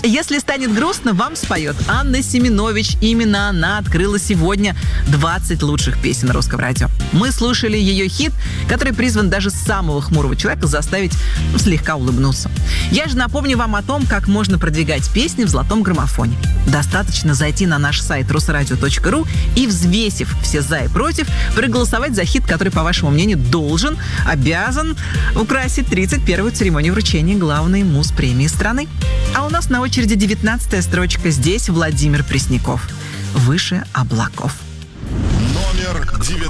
Если станет грустно, вам споет Анна Семенович. Именно она открыла сегодня 20 лучших песен русского радио. Мы слушали ее хит, который призван даже самого хмурого человека заставить слегка улыбнуться. Я же напомню вам о том, как можно продвигать песни в золотом граммофоне. Достаточно зайти на наш сайт rusradio.ru и, взвесив все за и против, проголосовать за хит, который, по вашему мнению, обязан украсить 31-ю церемонию вручения главной муз-премии страны. А у нас на очереди 19-я строчка. Здесь Владимир Пресняков. «Выше облаков». Номер 19.